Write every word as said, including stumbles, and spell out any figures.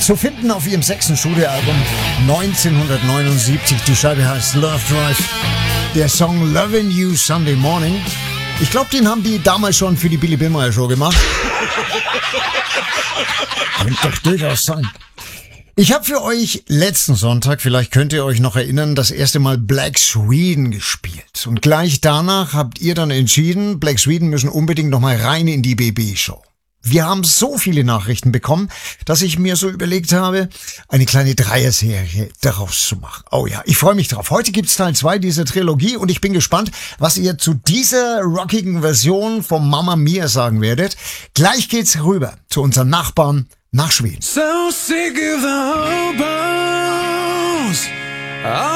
Zu finden auf ihrem sechsten Studioalbum neunzehnhundertneunundsiebzig. Die Scheibe heißt Love Drive. Der Song Lovin' You Sunday Morning. Ich glaube, den haben die damals schon für die Billy Billmeyer Show gemacht. Könnte doch durchaus sein. Ich habe für euch letzten Sonntag, vielleicht könnt ihr euch noch erinnern, das erste Mal Black Sweden gespielt. Und gleich danach habt ihr dann entschieden, Black Sweden müssen unbedingt noch mal rein in die B B-Show. Wir haben so viele Nachrichten bekommen, dass ich mir so überlegt habe, eine kleine Dreier-Serie daraus zu machen. Oh ja, ich freue mich drauf. Heute gibt's Teil zwei dieser Trilogie und ich bin gespannt, was ihr zu dieser rockigen Version vom Mamma Mia sagen werdet. Gleich geht's rüber zu unseren Nachbarn nach Schweden. So sick of the hobos.